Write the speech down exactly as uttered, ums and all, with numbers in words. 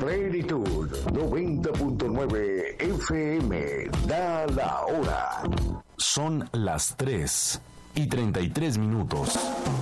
Plenitud noventa punto nueve F M. Da la hora. Son las tres y treinta y tres minutos.